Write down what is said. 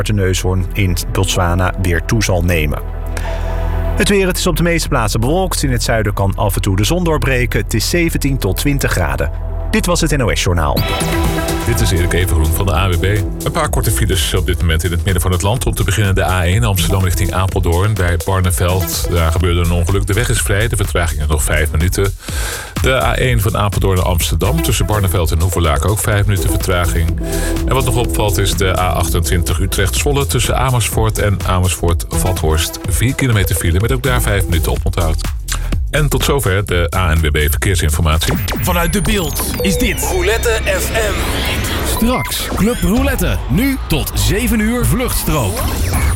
de neushoorn in Botswana weer toe zal nemen. Het weer, het is op de meeste plaatsen bewolkt. In het zuiden kan af en toe de zon doorbreken. Het is 17 tot 20 graden. Dit was het NOS Journaal. Dit is Erik Evengroen van de AWB. Een paar korte files op dit moment in het midden van het land. Om te beginnen de A1 Amsterdam richting Apeldoorn bij Barneveld. Daar gebeurde een ongeluk. De weg is vrij, de vertraging is nog 5 minuten. De A1 van Apeldoorn naar Amsterdam tussen Barneveld en Hoevelaak ook 5 minuten vertraging. En wat nog opvalt is de A28 Utrecht-Zwolle tussen Amersfoort en Amersfoort-Vathorst. 4 kilometer file met ook daar 5 minuten oponthoud. En tot zover de ANWB Verkeersinformatie. Vanuit De Bilt is dit Roulette FM. Straks Club Roulette. Nu tot 7 uur vluchtstrook.